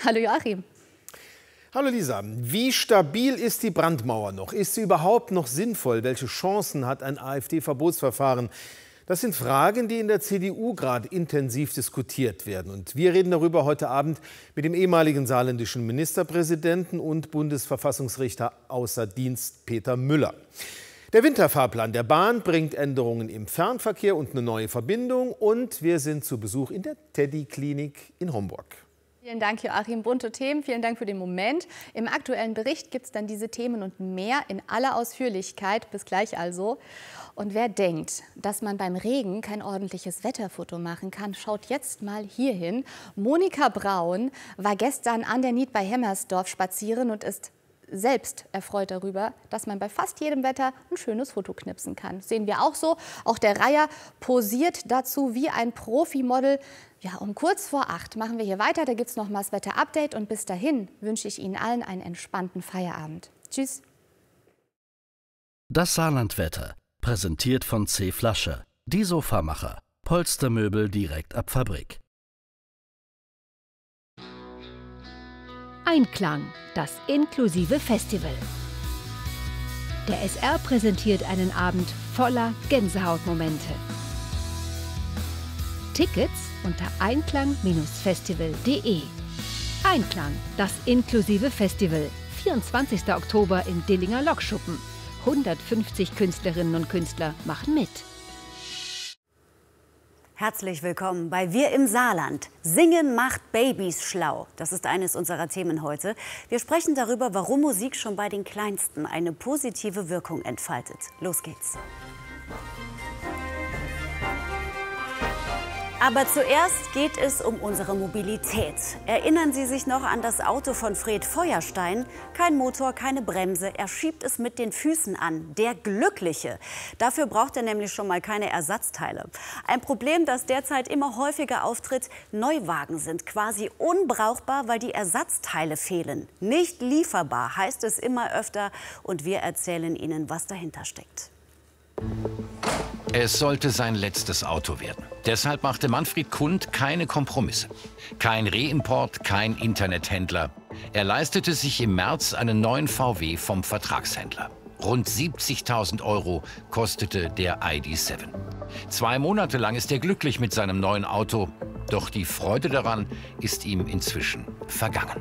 Hallo Joachim. Hallo Lisa, wie stabil ist die Brandmauer noch? Ist sie überhaupt noch sinnvoll? Welche Chancen hat ein AfD-Verbotsverfahren? Das sind Fragen, die in der CDU gerade intensiv diskutiert werden. Und wir reden darüber heute Abend mit dem ehemaligen saarländischen Ministerpräsidenten und Bundesverfassungsrichter außer Dienst Peter Müller. Der Winterfahrplan der Bahn bringt Änderungen im Fernverkehr und eine neue Verbindung. Und wir sind zu Besuch in der Teddy-Klinik in Homburg. Vielen Dank, Joachim. Bunte Themen. Vielen Dank für den Moment. Im aktuellen Bericht gibt es dann diese Themen und mehr in aller Ausführlichkeit. Bis gleich also. Und wer denkt, dass man beim Regen kein ordentliches Wetterfoto machen kann, schaut jetzt mal hier hin. Monika Braun war gestern an der Nied bei Hemmersdorf spazieren und ist selbst erfreut darüber, dass man bei fast jedem Wetter ein schönes Foto knipsen kann. Das sehen wir auch so. Auch der Reiher posiert dazu wie ein Profimodel. Ja, um kurz vor 8 machen wir hier weiter. Da gibt es noch mal das Wetter-Update. Und bis dahin wünsche ich Ihnen allen einen entspannten Feierabend. Tschüss. Das Saarlandwetter, präsentiert von C. Flasche. Die Sofamacher. Polstermöbel direkt ab Fabrik. Einklang, das inklusive Festival. Der SR präsentiert einen Abend voller Gänsehautmomente. Tickets unter einklang-festival.de. Einklang, das inklusive Festival. 24. Oktober im Dillinger Lokschuppen. 150 Künstlerinnen und Künstler machen mit. Herzlich willkommen bei Wir im Saarland. Singen macht Babys schlau. Das ist eines unserer Themen heute. Wir sprechen darüber, warum Musik schon bei den Kleinsten eine positive Wirkung entfaltet. Los geht's. Aber zuerst geht es um unsere Mobilität. Erinnern Sie sich noch an das Auto von Fred Feuerstein? Kein Motor, keine Bremse, er schiebt es mit den Füßen an. Der Glückliche. Dafür braucht er nämlich schon mal keine Ersatzteile. Ein Problem, das derzeit immer häufiger auftritt: Neuwagen sind quasi unbrauchbar, weil die Ersatzteile fehlen. Nicht lieferbar heißt es immer öfter, und wir erzählen Ihnen, was dahinter steckt. Es sollte sein letztes Auto werden. Deshalb machte Manfred Kund keine Kompromisse. Kein Reimport, kein Internethändler. Er leistete sich im März einen neuen VW vom Vertragshändler. Rund 70.000 € kostete der ID.7. 2 Monate lang ist er glücklich mit seinem neuen Auto. Doch die Freude daran ist ihm inzwischen vergangen.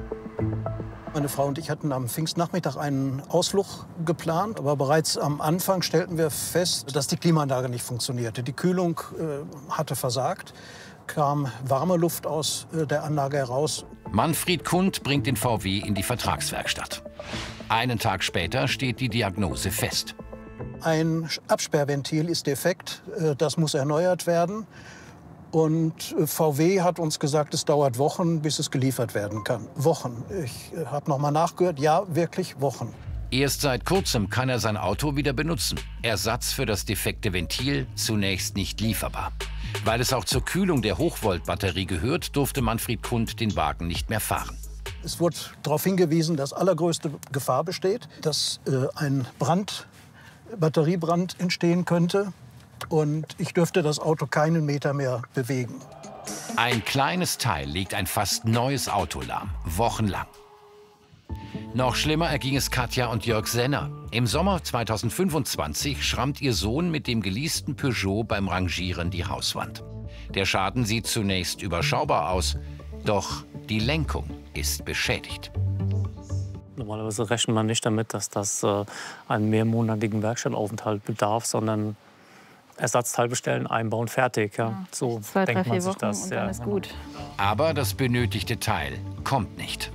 Meine Frau und ich hatten am Pfingstnachmittag einen Ausflug geplant. Aber bereits am Anfang stellten wir fest, dass die Klimaanlage nicht funktionierte. Die Kühlung hatte versagt, kam warme Luft aus der Anlage heraus. Manfred Kund bringt den VW in die Vertragswerkstatt. Einen Tag später steht die Diagnose fest. Ein Absperrventil ist defekt, das muss erneuert werden. Und VW hat uns gesagt, es dauert Wochen, bis es geliefert werden kann. Wochen. Ich habe noch mal nachgehört. Ja, wirklich Wochen. Erst seit kurzem kann er sein Auto wieder benutzen. Ersatz für das defekte Ventil zunächst nicht lieferbar. Weil es auch zur Kühlung der Hochvoltbatterie gehört, durfte Manfred Kund den Wagen nicht mehr fahren. Es wurde darauf hingewiesen, dass allergrößte Gefahr besteht, dass ein Batteriebrand entstehen könnte. Und ich dürfte das Auto keinen Meter mehr bewegen. Ein kleines Teil legt ein fast neues Auto lahm, wochenlang. Noch schlimmer erging es Katja und Jörg Senner. Im Sommer 2025 schrammt ihr Sohn mit dem geleasten Peugeot beim Rangieren die Hauswand. Der Schaden sieht zunächst überschaubar aus, doch die Lenkung ist beschädigt. Normalerweise rechnet man nicht damit, dass das einen mehrmonatigen Werkstattaufenthalt bedarf, sondern Ersatzteil bestellen, einbauen, fertig. Ja. So 2, 3, denkt man 4 sich Wochen das. und dann ist gut. Aber das benötigte Teil kommt nicht.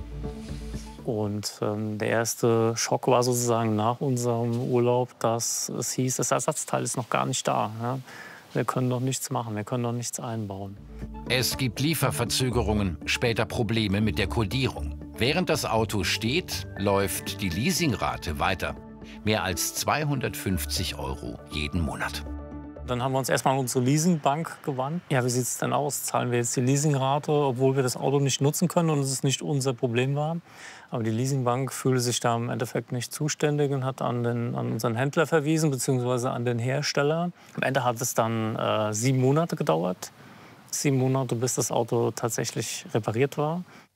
Und der erste Schock war sozusagen nach unserem Urlaub, dass es hieß, das Ersatzteil ist noch gar nicht da. Ja. Wir können noch nichts machen, wir können noch nichts einbauen. Es gibt Lieferverzögerungen, später Probleme mit der Kodierung. Während das Auto steht, läuft die Leasingrate weiter. Mehr als 250 € jeden Monat. Dann haben wir uns erstmal an unsere Leasingbank gewandt. Ja, wie sieht es denn aus? Zahlen wir jetzt die Leasingrate, obwohl wir das Auto nicht nutzen können und es nicht unser Problem war? Aber die Leasingbank fühlte sich da im Endeffekt nicht zuständig und hat an unseren Händler verwiesen, beziehungsweise an den Hersteller. Am Ende hat es dann 7 Monate gedauert. 7 Monate, bis das Auto tatsächlich repariert war.